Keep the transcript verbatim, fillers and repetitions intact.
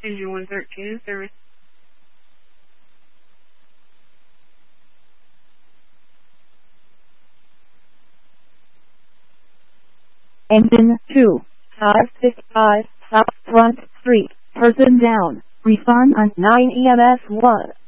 Engine one thirteen, service. Engine two, five six five, South Front Street, person down, refund on nine E M S one.